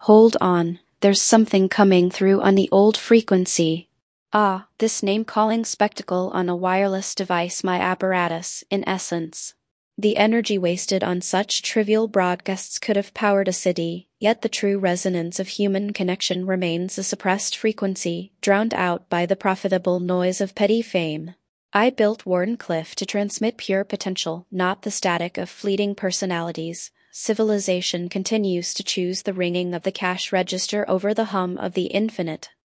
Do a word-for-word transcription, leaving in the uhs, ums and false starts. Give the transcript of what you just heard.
Hold on, there's something coming through on the old frequency. Ah, this name-calling spectacle on a wireless device, my apparatus, in essence. The energy wasted on such trivial broadcasts could have powered a city, yet the true resonance of human connection remains a suppressed frequency, drowned out by the profitable noise of petty fame. I built Wardenclyffe to transmit pure potential, not the static of fleeting personalities. Civilization continues to choose the ringing of the cash register over the hum of the infinite.